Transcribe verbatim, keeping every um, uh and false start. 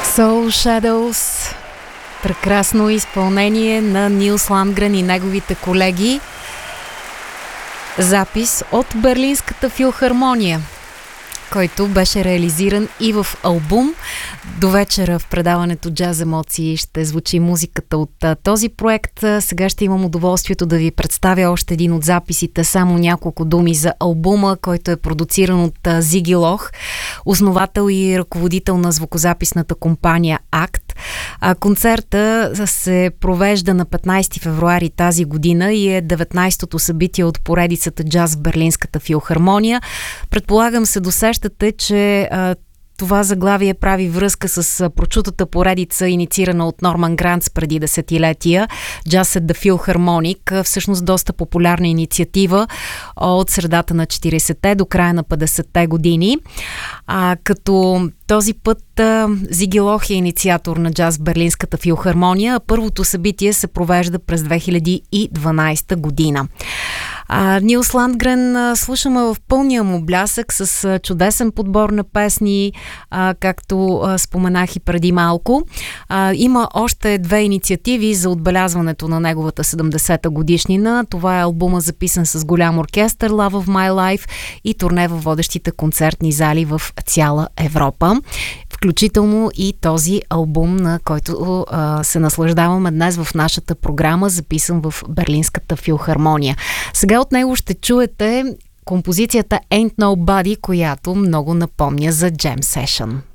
Soul Shadows. Прекрасно изпълнение на Нилс Ландгрен и неговите колеги. Запис от Берлинската филхармония, който беше реализиран и в албум. До вечера в предаването Джаз Емоции ще звучи музиката от а, този проект. Сега ще имам удоволствието да ви представя още един от записите, само няколко думи за албума, който е продуциран от а, Зиги Лох, основател и ръководител на звукозаписната компания Акт. А, концерта се провежда на петнайсети февруари тази година и е деветнайсетото събитие от поредицата Джаз в Берлинската филхармония. Предполагам се досещате, че а, това заглавие прави връзка с прочутата поредица, инициирана от Норман Гранц преди десетилетия, Jazz at the Philharmonic, всъщност доста популярна инициатива от средата на четирийсетте до края на петдесетте години. А, като този път а, Зиги Лох е инициатор на джаз в Берлинската филхармония, а първото събитие се провежда през две хиляди и дванайсета година. А, Нилс Ландгрен а, слушаме в пълния му блясък с а, чудесен подбор на песни, а, както а, споменах и преди малко. А, има още две инициативи за отбелязването на неговата седемдесета годишнина. Това е албума, записан с голям оркестър Love of My Life и турне във водещите концертни зали в цяла Европа. Включително и този албум, на който а, се наслаждаваме днес в нашата програма, записан в Берлинската филхармония. Сега от него ще чуете композицията Ain't Nobody, която много напомня за Jam Session.